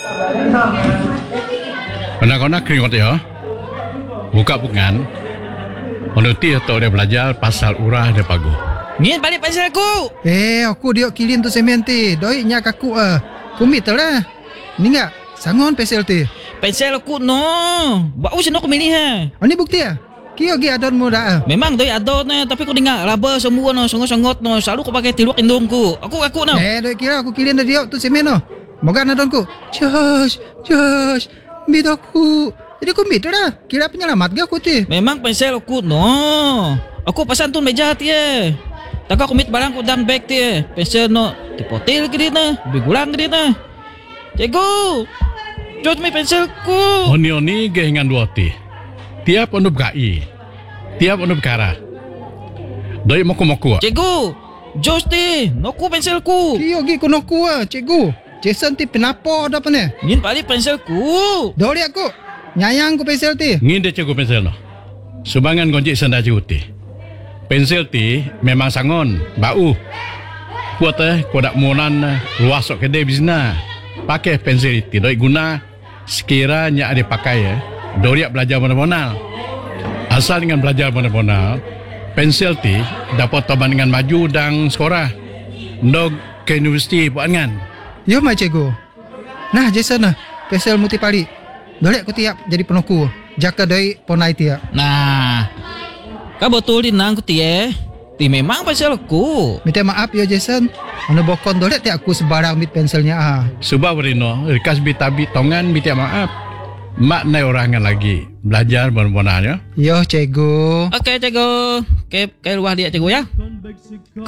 Anak-anak keringat ya. Buka bukan. Menuti atau dia belajar pasal urah dia pagu. Ngin balik pensel aku. Aku dia kilin tu semen ti. Doi nya kaku kumit lah. Ni enggak sangon pensel ti. Pensel aku no. Bau sino aku milih ha. Ini bukti Kio gi adon mo dah. Memang doi adon tapi aku dengar raba semua no songot-songot no. Selalu aku pakai tiluk indungku. Aku no. Doi kira aku kilin dia tu semen no. Moga adonku. Josh. Bidoku. Jadi kumit dah. Kira penyelamat ga aku ti. Memang pensel aku no. Aku pasan tu meja ti Taka kumit barang ku dan bag ti Pensel no tipotil ke dia na. Bigulang ke dia na. Cikgu. Jod may pensel ku. Oni gehingan dua ti. Tiap onu gai. Tiap onu kara. Doi moku-moku. Cikgu. Jos ti. Noku pensel ku. Kio gi kunoku cikgu. Jason ti penapo dah pane. Ngin balik pensel ku. Doi aku. Nyayang ku pensel ti. Ngin dia cikgu pensel no. Subangan gonjik senda cikgu ti. Pensel ti memang sangon, bau. Kuat kodak monan luas sok kedai bisna. Pakai pensel ti doi guna sekiranya ada pakai doriak belajar benar-benar. Asal dengan belajar benar-benar, pensel ti dapat taban dengan maju dan sekolah. Ndog ke universiti buat kan. Yo mai cikgu. Nah Jason pensel muti pali. Doi aku tiap jadi penoku. Jaka doi ponai tiap. Nah. Kau betulin nang ku ti Ti memang pensel aku. Minta maaf ya Jason. Anu bokon dole ti aku sebarang mit penselnya Subah berino, rikas bitabi tongan minta maaf. Mak nai orangan lagi belajar benar-benar ya. Yo cikgu. Okey cikgu. Ke luar dia cikgu ya.